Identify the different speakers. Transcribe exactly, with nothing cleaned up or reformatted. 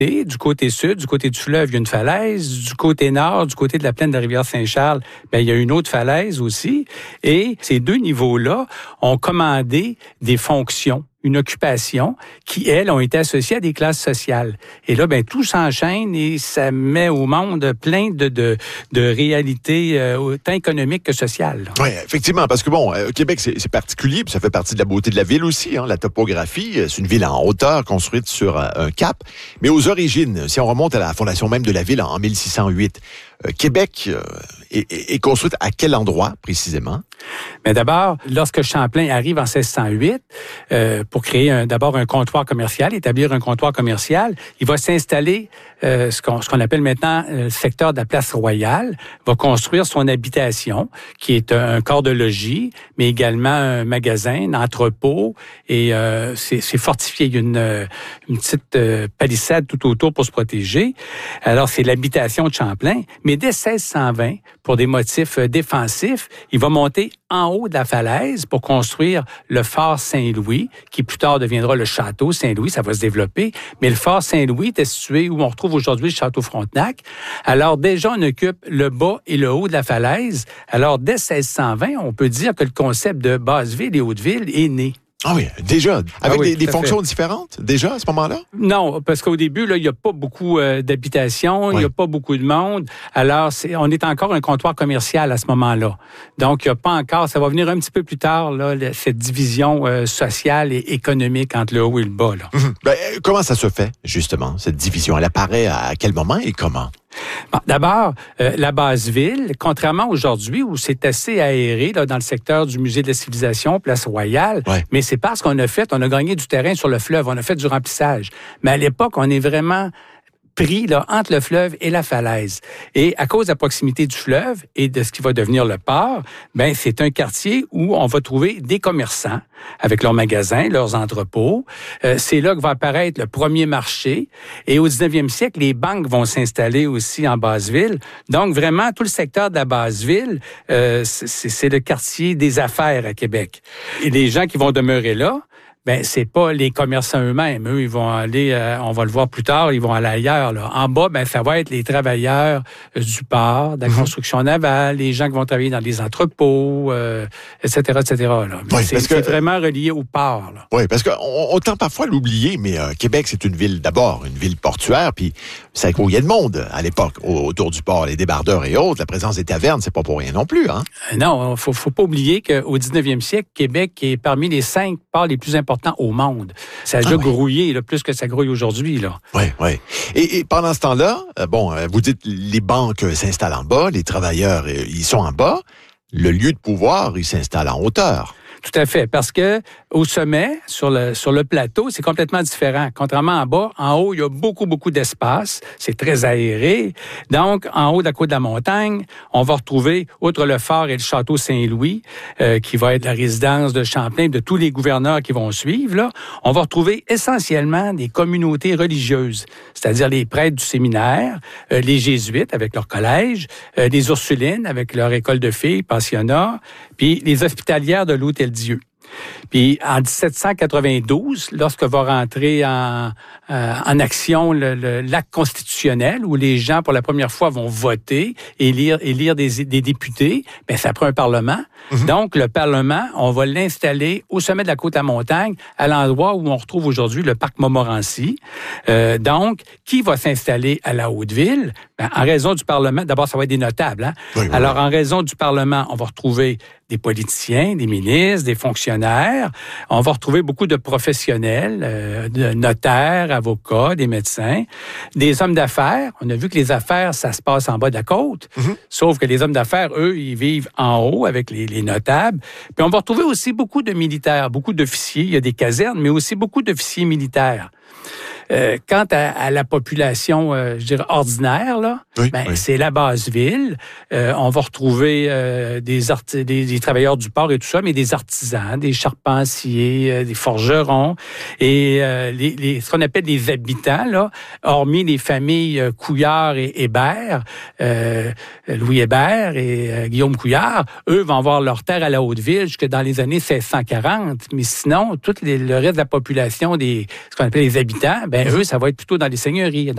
Speaker 1: Et du côté sud, du côté du fleuve, il y a une falaise. Du côté nord, du côté de la plaine de la rivière Saint-Charles, ben, il y a une autre falaise aussi. Et ces deux niveaux-là ont commandé des fonctions, une occupation qui, elles, ont été associées à des classes sociales. Et là, ben tout s'enchaîne et ça met au monde plein de, de, de réalités euh, autant économiques que sociales.
Speaker 2: Oui, effectivement, parce que bon, euh, Québec, c'est, c'est particulier, puis ça fait partie de la beauté de la ville aussi, hein, la topographie. C'est une ville en hauteur, construite sur euh, un cap. Mais aux origines, si on remonte à la fondation même de la ville en, en mille six cent huit, euh, Québec euh, est, est, est construite à quel endroit, précisément?
Speaker 1: Mais d'abord, lorsque Champlain arrive en seize cent huit, euh, pour créer un, d'abord un comptoir commercial, établir un comptoir commercial, il va s'installer euh, ce, qu'on, ce qu'on appelle maintenant le secteur de la place Royale, va construire son habitation, qui est un corps de logis, mais également un magasin, un entrepôt, et euh, c'est, c'est fortifié. Il y a une, une petite euh, palissade tout autour pour se protéger. Alors, c'est l'habitation de Champlain, mais dès seize cent vingt, pour des motifs défensifs, il va monter en haut de la falaise pour construire le fort Saint-Louis, qui plus tard deviendra le château Saint-Louis, ça va se développer. Mais le fort Saint-Louis était situé où on retrouve aujourd'hui le château Frontenac. Alors déjà, on occupe le bas et le haut de la falaise. Alors dès seize cent vingt, on peut dire que le concept de Basse-Ville et Haute-Ville est né.
Speaker 2: Ah oui, déjà, avec
Speaker 1: ah oui,
Speaker 2: des, des fonctions
Speaker 1: fait.
Speaker 2: différentes, déjà, à ce moment-là?
Speaker 1: Non, parce qu'au début, là, il n'y a pas beaucoup euh, d'habitations, il oui. n'y a pas beaucoup de monde. Alors, c'est, on est encore un comptoir commercial à ce moment-là. Donc, il n'y a pas encore, ça va venir un petit peu plus tard, là, cette division euh, sociale et économique entre le haut et le bas. Là.
Speaker 2: Mmh. Ben, comment ça se fait, justement, cette division? Elle apparaît à quel moment et comment?
Speaker 1: Bon, d'abord, euh, la Basse-Ville, contrairement aujourd'hui où c'est assez aéré là, dans le secteur du Musée de la Civilisation, Place Royale, ouais. mais c'est parce qu'on a fait, on a gagné du terrain sur le fleuve, on a fait du remplissage. Mais à l'époque, on est vraiment pris là, entre le fleuve et la falaise. Et à cause de la proximité du fleuve et de ce qui va devenir le port, ben c'est un quartier où on va trouver des commerçants avec leurs magasins, leurs entrepôts. Euh, c'est là que va apparaître le premier marché. Et au dix-neuvième siècle, les banques vont s'installer aussi en Basse-Ville. Donc, vraiment, tout le secteur de la Basse-Ville, euh, c'est, c'est le quartier des affaires à Québec. Et les gens qui vont demeurer là, ben c'est pas les commerçants eux-mêmes. Eux, ils vont aller, euh, on va le voir plus tard, ils vont aller ailleurs. Là. En bas, ben ça va être les travailleurs euh, du port, de la mmh. construction navale, les gens qui vont travailler dans les entrepôts, euh, et cetera, et cetera. Là. Oui, c'est, c'est vraiment relié au port. Là.
Speaker 2: Oui, parce qu'on on tend parfois à l'oublier, mais euh, Québec, c'est une ville d'abord, une ville portuaire, puis ça il y a de monde à l'époque autour du port, les débardeurs et autres. La présence des tavernes, c'est pas pour rien non plus, hein.
Speaker 1: Euh, non, faut faut pas oublier qu'au dix-neuvième siècle, Québec est parmi les cinq ports les plus importants au monde. Ça a déjà ah oui. grouillé, là, plus que ça grouille aujourd'hui. Là.
Speaker 2: Oui, oui. Et, et pendant ce temps-là, euh, bon, euh, vous dites les banques s'installent en bas, les travailleurs, euh, ils sont en bas. Le lieu de pouvoir, il s'installe en hauteur.
Speaker 1: Tout à fait, parce que au sommet, sur le sur le plateau, c'est complètement différent. Contrairement en bas, en haut, il y a beaucoup, beaucoup d'espace. C'est très aéré. Donc, en haut de la côte de la montagne, on va retrouver, outre le fort et le château Saint-Louis, euh, qui va être la résidence de Champlain, de tous les gouverneurs qui vont suivre, là, on va retrouver essentiellement des communautés religieuses, c'est-à-dire les prêtres du séminaire, euh, les jésuites avec leur collège, euh, les Ursulines avec leur école de filles, pensionnat, puis les hospitalières de l'Hôtel-Dieu. Puis en dix-sept cent quatre-vingt-douze, lorsque va rentrer en, euh, en action le, le, l'acte constitutionnel où les gens pour la première fois vont voter, élire, élire des, des députés, ben ça prend un parlement. Mm-hmm. Donc le parlement, on va l'installer au sommet de la côte à montagne, à l'endroit où on retrouve aujourd'hui le parc Montmorency. Euh, donc, qui va s'installer à la Haute-Ville? Ben, en raison du parlement, d'abord ça va être des notables. Hein? Oui, oui, Alors oui. en raison du parlement, on va retrouver des politiciens, des ministres, des fonctionnaires. On va retrouver beaucoup de professionnels, euh, de notaires, avocats, des médecins, des hommes d'affaires. On a vu que les affaires, ça se passe en bas de la côte. Mm-hmm. Sauf que les hommes d'affaires, eux, ils vivent en haut avec les, les notables. Puis on va retrouver aussi beaucoup de militaires, beaucoup d'officiers. Il y a des casernes, mais aussi beaucoup d'officiers militaires. Euh, quant à, à la population, euh, je dirais, ordinaire, là, oui, ben, oui. c'est la Basse-Ville. Euh, on va retrouver euh, des, art- des, des travailleurs du port et tout ça, mais des artisans, des charpentiers, euh, des forgerons et euh, les, les, ce qu'on appelle les habitants, là, hormis les familles euh, Couillard et Hébert, euh, Louis Hébert et euh, Guillaume Couillard, eux vont avoir leur terre à la Haute-Ville jusque dans les années seize cent quarante. Mais sinon, tout les, le reste de la population, des, ce qu'on appelle les habitants, ben eux, ça va être plutôt dans les seigneuries.